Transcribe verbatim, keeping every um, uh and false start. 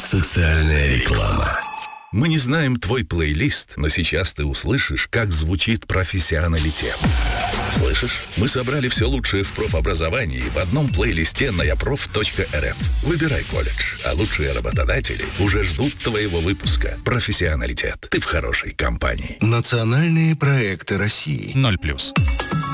Социальная реклама. Мы не знаем твой плейлист, но сейчас ты услышишь, как звучит профессионалитет. Слышишь? Мы собрали все лучшее в профобразовании в одном плейлисте на япроф точка эр эф. Выбирай колледж, а лучшие работодатели уже ждут твоего выпуска. Профессионалитет. Ты в хорошей компании. Национальные проекты России. Ноль плюс.